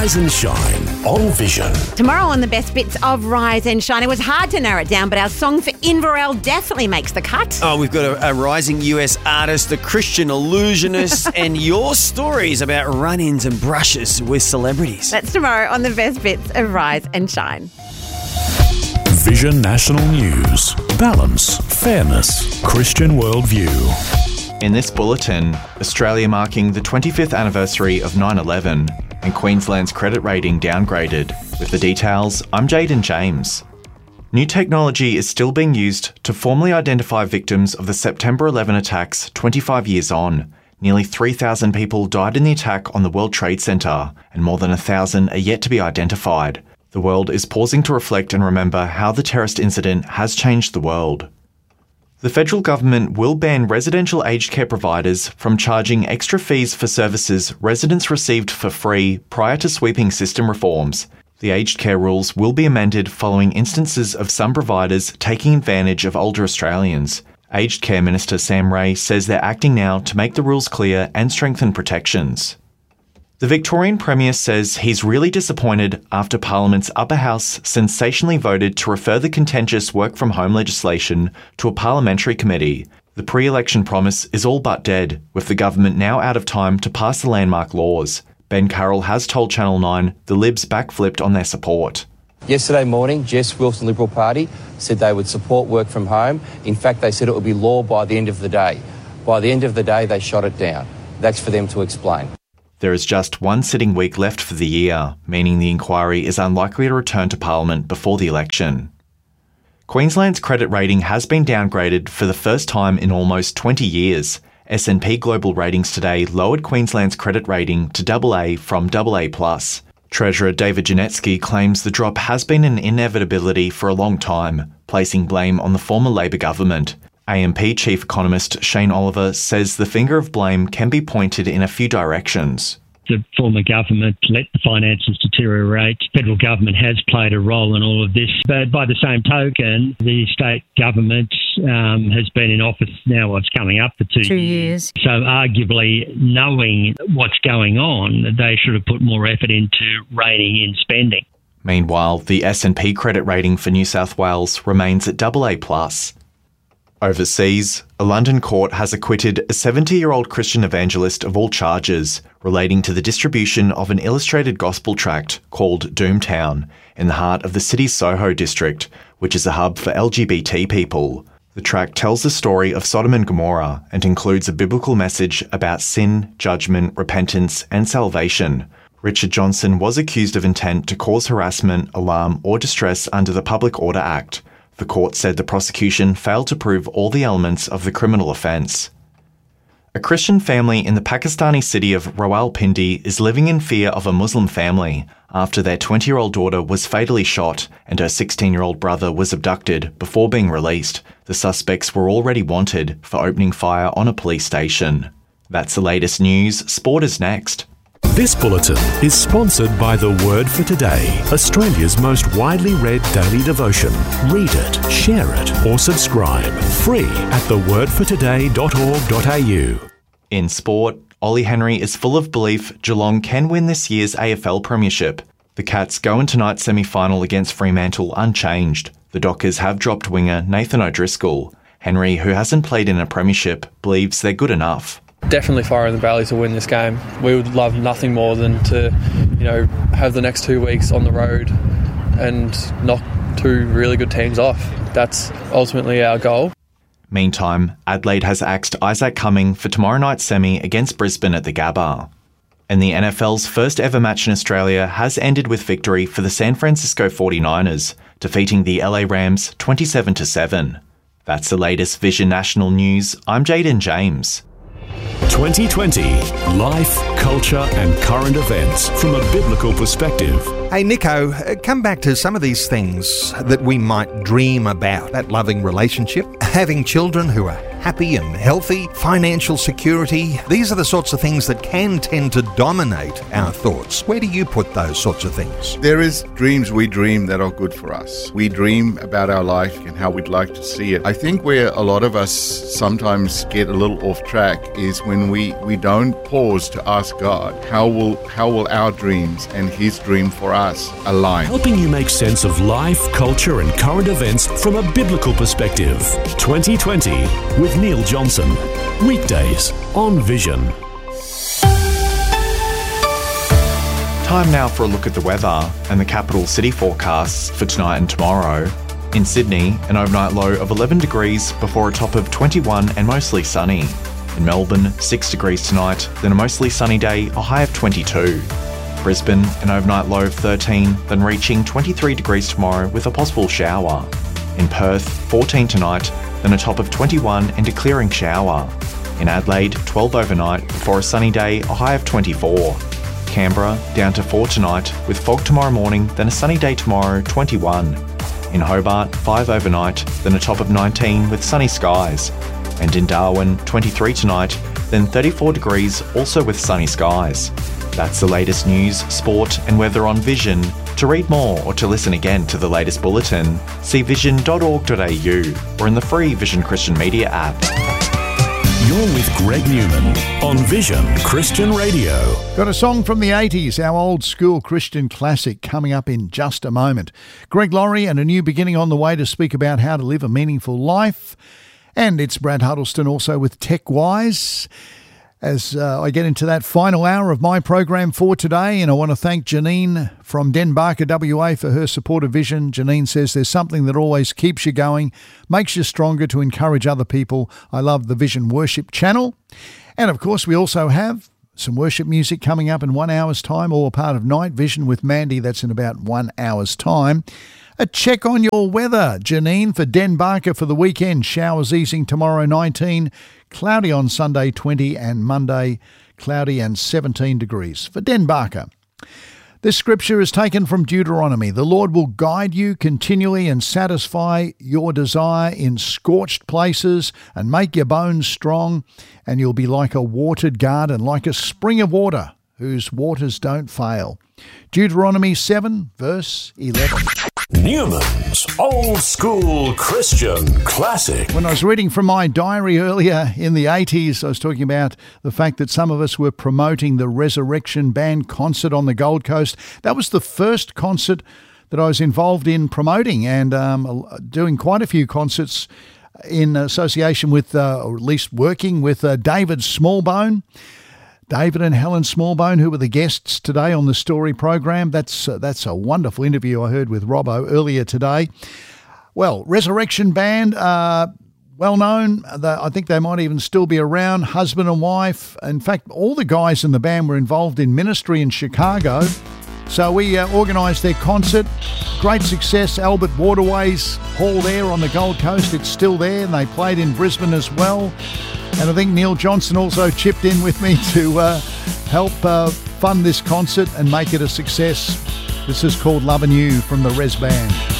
Rise and Shine on Vision. Tomorrow on the best bits of Rise and Shine. It was hard to narrow it down, but our song for Inverell definitely makes the cut. Oh, we've got a rising US artist, the Christian illusionist, and your stories about run-ins and brushes with celebrities. That's tomorrow on the best bits of Rise and Shine. Vision National News. Balance, fairness, Christian worldview. In this bulletin, Australia marking the 25th anniversary of 9/11 and Queensland's credit rating downgraded. With the details, I'm Jaden James. New technology is still being used to formally identify victims of the September 11 attacks 25 years on. Nearly 3,000 people died in the attack on the World Trade Center, and more than 1,000 are yet to be identified. The world is pausing to reflect and remember how the terrorist incident has changed the world. The federal government will ban residential aged care providers from charging extra fees for services residents received for free prior to sweeping system reforms. The aged care rules will be amended following instances of some providers taking advantage of older Australians. Aged Care Minister Sam Ray says they're acting now to make the rules clear and strengthen protections. The Victorian Premier says he's really disappointed after Parliament's upper house sensationally voted to refer the contentious work-from-home legislation to a parliamentary committee. The pre-election promise is all but dead, with the government now out of time to pass the landmark laws. Ben Carroll has told Channel 9 the Libs backflipped on their support. Yesterday morning, Jess Wilson Liberal Party said they would support work from home. In fact, they said it would be law by the end of the day. By the end of the day, they shot it down. That's for them to explain. There is just one sitting week left for the year, meaning the inquiry is unlikely to return to Parliament before the election. Queensland's credit rating has been downgraded for the first time in almost 20 years. S&P Global Ratings today lowered Queensland's credit rating to AA from AA+. Treasurer David Janetsky claims the drop has been an inevitability for a long time, placing blame on the former Labor government. AMP Chief Economist Shane Oliver says the finger of blame can be pointed in a few directions. The former government let the finances deteriorate. The federal government has played a role in all of this. But by the same token, the state government has been in office now, it's coming up for 2 years. So arguably, knowing what's going on, they should have put more effort into reining in spending. Meanwhile, the S&P credit rating for New South Wales remains at AA+. Overseas, a London court has acquitted a 70-year-old Christian evangelist of all charges relating to the distribution of an illustrated gospel tract called Doomtown in the heart of the city's Soho district, which is a hub for LGBT people. The tract tells the story of Sodom and Gomorrah and includes a biblical message about sin, judgment, repentance, and salvation. Richard Johnson was accused of intent to cause harassment, alarm, or distress under the Public Order Act. The court said the prosecution failed to prove all the elements of the criminal offence. A Christian family in the Pakistani city of Rawalpindi is living in fear of a Muslim family after their 20-year-old daughter was fatally shot and her 16-year-old brother was abducted before being released. The suspects were already wanted for opening fire on a police station. That's the latest news. Sport is next. This bulletin is sponsored by The Word for Today, Australia's most widely read daily devotion. Read it, share it, or subscribe. Free at thewordfortoday.org.au. In sport, Ollie Henry is full of belief Geelong can win this year's AFL Premiership. The Cats go in tonight's semi-final against Fremantle unchanged. The Dockers have dropped winger Nathan O'Driscoll. Henry, who hasn't played in a premiership, believes they're good enough. Definitely fire in the belly to win this game. We would love nothing more than to, have the next 2 weeks on the road and knock 2 really good teams off. That's ultimately our goal. Meantime, Adelaide has axed Isaac Cumming for tomorrow night's semi against Brisbane at the Gabba. And the NFL's first ever match in Australia has ended with victory for the San Francisco 49ers, defeating the LA Rams 27-7. That's the latest Vision National News. I'm Jaden James. 2020. Life, culture and current events from a biblical perspective. Hey Nico, come back to some of these things that we might dream about. That loving relationship, having children who are happy and healthy, financial security. These are the sorts of things that can tend to dominate our thoughts. Where do you put those sorts of things? There is dreams we dream that are good for us. We dream about our life and how we'd like to see it. I think where a lot of us sometimes get a little off track is when we don't pause to ask God, how will our dreams and His dream for us align? Helping you make sense of life, culture and current events from a biblical perspective. 2020 with Neil Johnson. Weekdays on Vision. Time now for a look at the weather and the capital city forecasts for tonight and tomorrow. In Sydney, an overnight low of 11 degrees before a top of 21 and mostly sunny. In Melbourne, 6 degrees tonight, then a mostly sunny day, a high of 22. Brisbane, an overnight low of 13, then reaching 23 degrees tomorrow with a possible shower. In Perth, 14 tonight, then a top of 21 and a clearing shower. In Adelaide, 12 overnight before a sunny day, a high of 24. Canberra, down to 4 tonight with fog tomorrow morning, then a sunny day tomorrow, 21. In Hobart, 5 overnight, then a top of 19 with sunny skies. And in Darwin, 23 tonight, then 34 degrees, also with sunny skies. That's the latest news, sport and weather on Vision. To read more or to listen again to the latest bulletin, see vision.org.au or in the free Vision Christian Media app. You're with Greg Newman on Vision Christian Radio. Got a song from the 80s, our old school Christian classic, coming up in just a moment. Greg Laurie and a new beginning on the way to speak about how to live a meaningful life. And it's Brad Huddleston also with TechWise. As I get into that final hour of my program for today, and I want to thank Janine from Denbarker WA for her support of Vision. Janine says there's something that always keeps you going, makes you stronger to encourage other people. I love the Vision Worship channel. And of course, we also have some worship music coming up in 1 hour's time, all part of Night Vision with Mandy. That's in about 1 hour's time. A check on your weather, Janine, for Denbarker for the weekend. Showers easing tomorrow, 19. Cloudy on Sunday, 20. And Monday, cloudy and 17 degrees for Denbarker. This scripture is taken from Deuteronomy. The Lord will guide you continually and satisfy your desire in scorched places and make your bones strong. And you'll be like a watered garden, like a spring of water whose waters don't fail. Deuteronomy 7, verse 11. Newman's Old School Christian Classic. When I was reading from my diary earlier in the 80s, I was talking about the fact that some of us were promoting the Resurrection Band concert on the Gold Coast. That was the first concert that I was involved in promoting, and doing quite a few concerts in association with, or at least working with David Smallbone. David and Helen Smallbone, who were the guests today on the Story program. That's a wonderful interview I heard with Robbo earlier today. Well, Resurrection Band, well known. I think they might even still be around, husband and wife. In fact, all the guys in the band were involved in ministry in Chicago. So we organised their concert. Great success. Albert Waterways Hall there on the Gold Coast. It's still there, and they played in Brisbane as well. And I think Neil Johnson also chipped in with me to help fund this concert and make it a success. This is called Lovin' You from the Res Band.